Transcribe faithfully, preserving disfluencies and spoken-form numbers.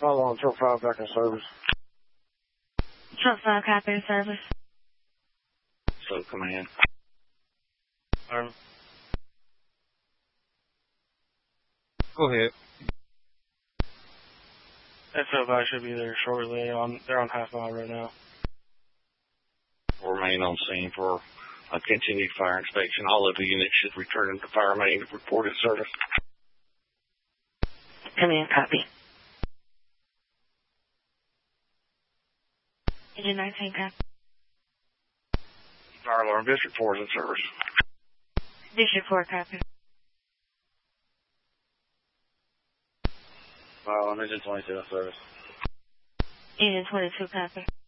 Follow on truck five back in service. Truck five, copy in service. So, come in. Um, Go ahead. S O five should be there shortly. On, they're on half mile right now. Remain on scene for a continued fire inspection. All of the units should return to fire main if reported service. Come in, copy. Engine nineteen, copy. Fire alarm District four is in service. District four, copy. Fire alarm engine twenty-two in service. Engine twenty-two, copy.